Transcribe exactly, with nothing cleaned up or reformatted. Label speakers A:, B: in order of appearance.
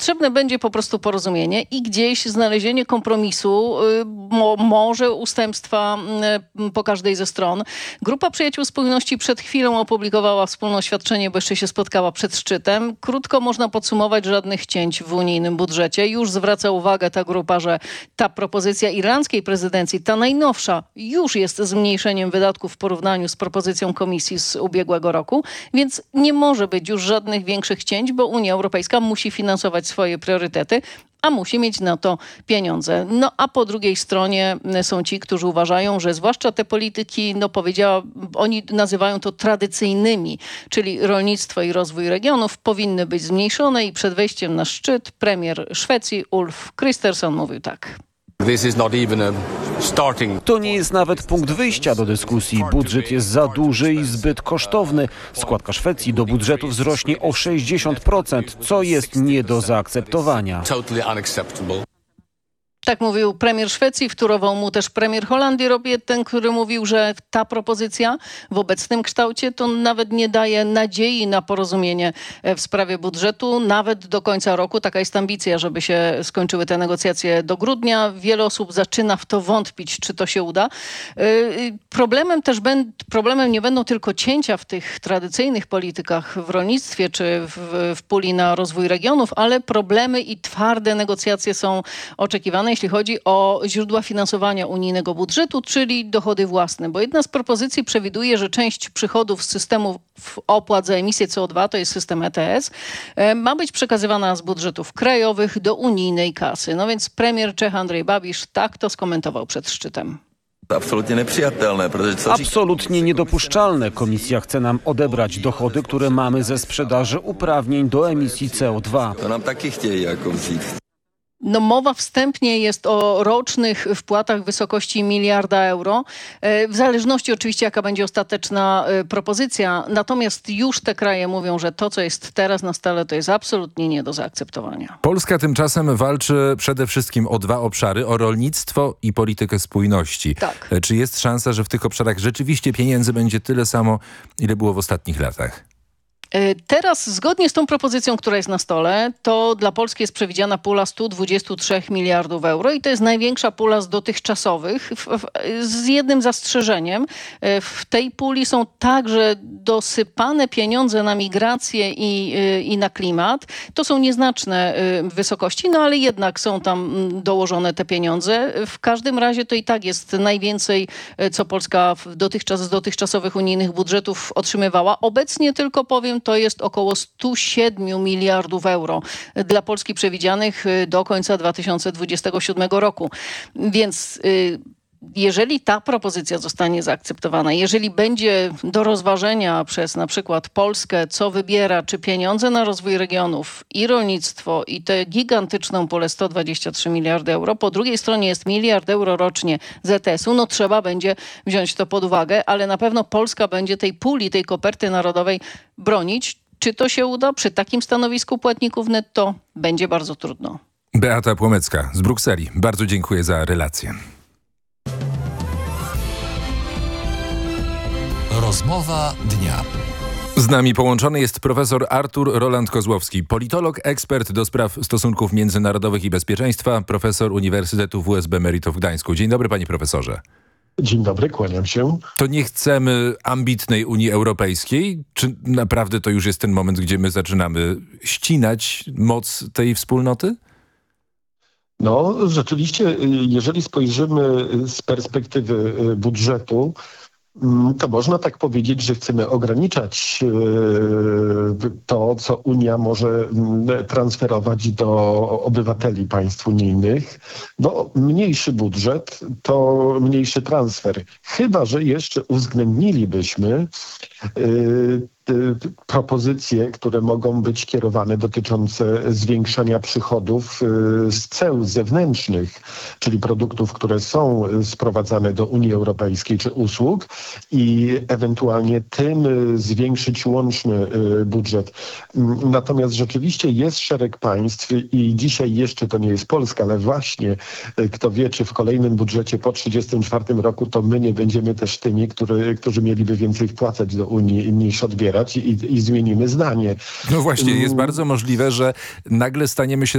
A: Potrzebne będzie po prostu porozumienie i gdzieś znalezienie kompromisu, mo, może ustępstwa po każdej ze stron. Grupa Przyjaciół Spójności przed chwilą opublikowała wspólne oświadczenie, bo jeszcze się spotkała przed szczytem. Krótko można podsumować, żadnych cięć w unijnym budżecie. Już zwraca uwagę ta grupa, że ta propozycja irlandzkiej prezydencji, ta najnowsza, już jest zmniejszeniem wydatków w porównaniu z propozycją komisji z ubiegłego roku, więc nie może być już żadnych większych cięć, bo Unia Europejska musi finansować swoje priorytety, a musi mieć na to pieniądze. No a po drugiej stronie są ci, którzy uważają, że zwłaszcza te polityki, no powiedziała, oni nazywają to tradycyjnymi, czyli rolnictwo i rozwój regionów, powinny być zmniejszone i przed wejściem na szczyt premier Szwecji Ulf Kristersson mówił tak.
B: To nie jest nawet punkt wyjścia do dyskusji. Budżet jest za duży i zbyt kosztowny. Składka Szwecji do budżetu wzrośnie o sześćdziesiąt procent, co jest nie do zaakceptowania.
A: Tak mówił premier Szwecji, wtórował mu też premier Holandii, ten, który mówił, że ta propozycja w obecnym kształcie to nawet nie daje nadziei na porozumienie w sprawie budżetu, nawet do końca roku. Taka jest ambicja, żeby się skończyły te negocjacje do grudnia. Wiele osób zaczyna w to wątpić, czy to się uda. Problemem też problemem nie będą tylko cięcia w tych tradycyjnych politykach w rolnictwie czy w, w puli na rozwój regionów, ale problemy i twarde negocjacje są oczekiwane, jeśli chodzi o źródła finansowania unijnego budżetu, czyli dochody własne. Bo jedna z propozycji przewiduje, że część przychodów z systemu opłat za emisję C O dwa, to jest system E T S, ma być przekazywana z budżetów krajowych do unijnej kasy. No więc premier Czech Andrej Babiš tak to skomentował przed szczytem.
C: Absolutnie nieprzyjatelne.
B: Absolutnie niedopuszczalne. Komisja chce nam odebrać dochody, które mamy ze sprzedaży uprawnień do emisji C O dwa.
C: To nam takie chcieli jako wzit.
A: No, mowa wstępnie jest o rocznych wpłatach w wysokości miliarda euro, w zależności oczywiście jaka będzie ostateczna propozycja. Natomiast już te kraje mówią, że to, co jest teraz na stole, to jest absolutnie nie do zaakceptowania.
D: Polska tymczasem walczy przede wszystkim o dwa obszary, o rolnictwo i politykę spójności.
A: Tak.
D: Czy jest szansa, że w tych obszarach rzeczywiście pieniędzy będzie tyle samo, ile było w ostatnich latach?
A: Teraz, zgodnie z tą propozycją, która jest na stole, to dla Polski jest przewidziana pula sto dwadzieścia trzy miliardów euro i to jest największa pula z dotychczasowych, w, w, z jednym zastrzeżeniem. W tej puli są także dosypane pieniądze na migrację i, i na klimat. To są nieznaczne wysokości, no ale jednak są tam dołożone te pieniądze. W każdym razie to i tak jest najwięcej, co Polska dotychczas z dotychczasowych unijnych budżetów otrzymywała. Obecnie tylko powiem, to jest około sto siedem miliardów euro dla Polski przewidzianych do końca dwa tysiące dwudziestego siódmego roku. Więc jeżeli ta propozycja zostanie zaakceptowana, jeżeli będzie do rozważenia przez na przykład Polskę, co wybiera, czy pieniądze na rozwój regionów i rolnictwo i tę gigantyczną pulę sto dwadzieścia trzy miliardy euro, po drugiej stronie jest miliard euro rocznie z E T S u, no trzeba będzie wziąć to pod uwagę, ale na pewno Polska będzie tej puli, tej koperty narodowej bronić. Czy to się uda? Przy takim stanowisku płatników netto będzie bardzo trudno.
D: Beata Płomecka z Brukseli. Bardzo dziękuję za relację.
E: Rozmowa dnia.
D: Z nami połączony jest profesor Artur Roland-Kozłowski, politolog, ekspert do spraw stosunków międzynarodowych i bezpieczeństwa, profesor Uniwersytetu W S B Emerytów w Gdańsku. Dzień dobry, panie profesorze.
F: Dzień dobry, kłaniam się.
D: To nie chcemy ambitnej Unii Europejskiej? Czy naprawdę to już jest ten moment, gdzie my zaczynamy ścinać moc tej wspólnoty?
F: No, rzeczywiście, jeżeli spojrzymy z perspektywy budżetu, to można tak powiedzieć, że chcemy ograniczać to, co Unia może transferować do obywateli państw unijnych. No, mniejszy budżet to mniejszy transfer. Chyba że jeszcze uwzględnilibyśmy propozycje, które mogą być kierowane dotyczące zwiększania przychodów z ceł zewnętrznych, czyli produktów, które są sprowadzane do Unii Europejskiej czy usług i ewentualnie tym zwiększyć łączny budżet. Natomiast rzeczywiście jest szereg państw i dzisiaj jeszcze to nie jest Polska, ale właśnie kto wie, czy w kolejnym budżecie po trzydziestym czwartym roku to my nie będziemy też tymi, który, którzy mieliby więcej wpłacać do Unii niż odbierać i, i zmienimy zdanie.
D: No właśnie, jest bardzo możliwe, że nagle staniemy się